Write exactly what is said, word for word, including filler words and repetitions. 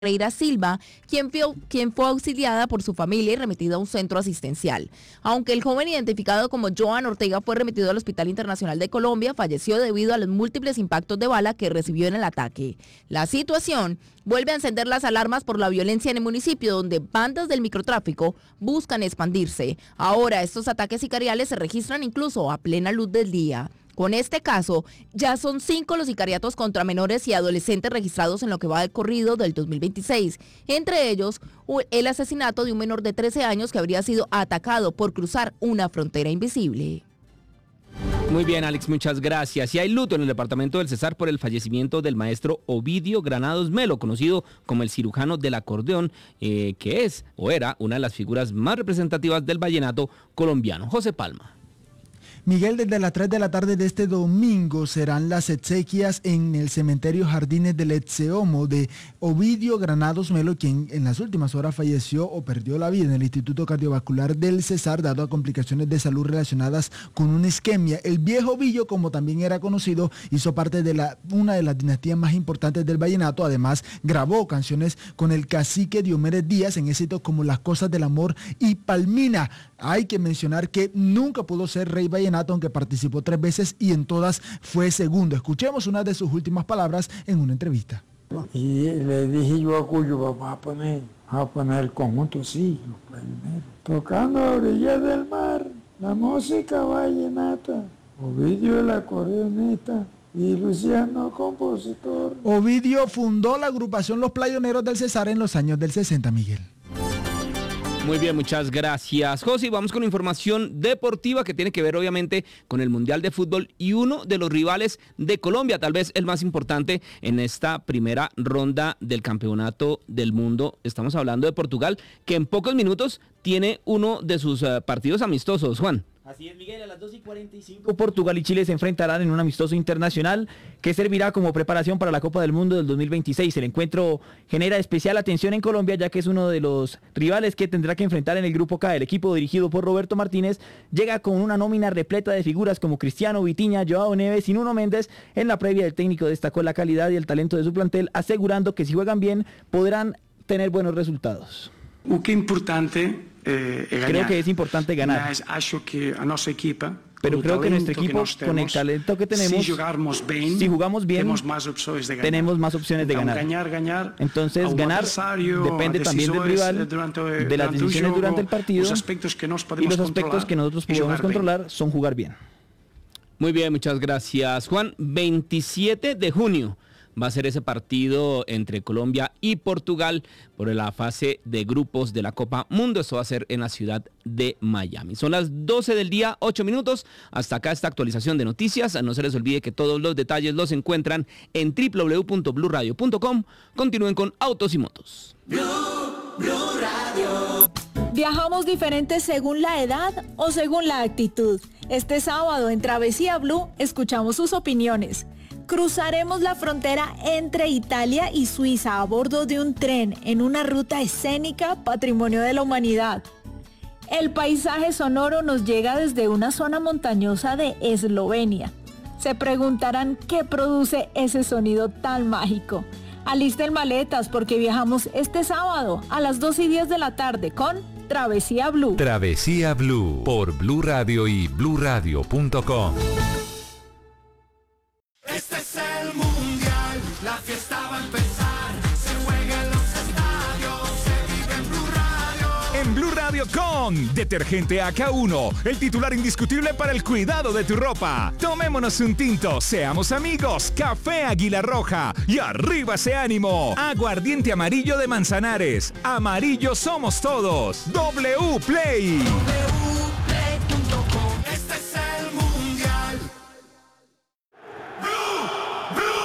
Ferreira Silva, quien fue, quien fue auxiliada por su familia y remitida a un centro asistencial. Aunque el joven identificado como Joan Ortega fue remitido al Hospital Internacional de Colombia, falleció debido a los múltiples impactos de bala que recibió en el ataque. La situación vuelve a encender las alarmas por la violencia en el municipio, donde bandas del microtráfico buscan expandirse. Ahora estos ataques sicariales se registran incluso a plena luz del día. Con este caso, ya son cinco los sicariatos contra menores y adolescentes registrados en lo que va del corrido del dos mil veintiséis. Entre ellos, el asesinato de un menor de trece años que habría sido atacado por cruzar una frontera invisible. Muy bien, Alex, muchas gracias. Y hay luto en el departamento del Cesar por el fallecimiento del maestro Ovidio Granados Melo, conocido como el cirujano del acordeón, eh, que es o era una de las figuras más representativas del vallenato colombiano. José Palma. Miguel, desde las tres de la tarde de este domingo serán las exequias en el cementerio Jardines del Etseomo de Ovidio Granados Melo, quien en las últimas horas falleció o perdió la vida en el Instituto Cardiovascular del Cesar, dado a complicaciones de salud relacionadas con una isquemia. El viejo Ovidio, como también era conocido, hizo parte de la, una de las dinastías más importantes del vallenato. Además, grabó canciones con el cacique Diomedes Díaz en éxitos como Las Cosas del Amor y Palmina. Hay que mencionar que nunca pudo ser rey vallenato, aunque participó tres veces y en todas fue segundo. Escuchemos una de sus últimas palabras en una entrevista. Y le dije yo a Cuyo, vamos a poner, vamos a poner el conjunto así, tocando a orillas del mar, la música vallenata, Ovidio el acordeonista y Luciano compositor. Ovidio fundó la agrupación Los Playoneros del Cesar en los años del sesenta, Miguel. Muy bien, muchas gracias, José. Vamos con información deportiva que tiene que ver obviamente con el Mundial de Fútbol y uno de los rivales de Colombia, tal vez el más importante en esta primera ronda del Campeonato del Mundo. Estamos hablando de Portugal, que en pocos minutos tiene uno de sus uh, partidos amistosos, Juan. Así es, Miguel, a las dos y cuarenta y cinco Portugal y Chile se enfrentarán en un amistoso internacional que servirá como preparación para la Copa del Mundo del dos mil veintiséis. El encuentro genera especial atención en Colombia, ya que es uno de los rivales que tendrá que enfrentar en el Grupo K. El equipo dirigido por Roberto Martínez llega con una nómina repleta de figuras como Cristiano, Vitinha, Joao Neves y Nuno Méndez. En la previa, el técnico destacó la calidad y el talento de su plantel, asegurando que si juegan bien podrán tener buenos resultados. O que é importante eh, é Creo que es importante ganar. Mas acho que a nossa equipa, pero creo que nuestro equipo, que con el talento que tenemos, si, bien, si jugamos bien, tenemos más opciones de ganar. Tenemos más opciones de ganar. Ganar, ganar. Entonces, ganar depende también del rival, durante, de las decisiones juego, durante el partido, los aspectos que nos y los aspectos que nosotros podemos controlar bien. Son jugar bien. Muy bien, muchas gracias, Juan. veintisiete de junio va a ser ese partido entre Colombia y Portugal por la fase de grupos de la Copa Mundo. Eso va a ser en la ciudad de Miami. Son las doce del día, ocho minutos. Hasta acá esta actualización de noticias. No se les olvide que todos los detalles los encuentran en doble u doble u doble u punto blue radio punto com. Continúen con Autos y Motos. Blue, Blue Radio. ¿Viajamos diferentes según la edad o según la actitud? Este sábado en Travesía Blue escuchamos sus opiniones. Cruzaremos la frontera entre Italia y Suiza a bordo de un tren en una ruta escénica patrimonio de la humanidad. El paisaje sonoro nos llega desde una zona montañosa de Eslovenia. Se preguntarán qué produce ese sonido tan mágico. Alisten maletas porque viajamos este sábado a las dos y diez de la tarde con Travesía Blue. Travesía Blue por Blue Radio y blue radio punto com. Este es el mundial, la fiesta va a empezar, se juega en los estadios, se vive en Blue Radio. En Blue Radio con Detergente A K uno, el titular indiscutible para el cuidado de tu ropa. Tomémonos un tinto, seamos amigos, Café Águila Roja y arriba ese ánimo. Aguardiente amarillo de Manzanares, amarillo somos todos. W Play.